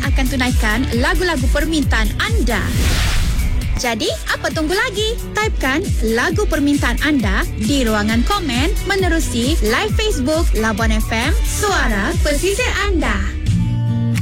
akan tunaikan lagu-lagu permintaan anda. Jadi, apa tunggu lagi? Typekan lagu permintaan anda di ruangan komen menerusi live Facebook Labuan FM, suara pesisir anda.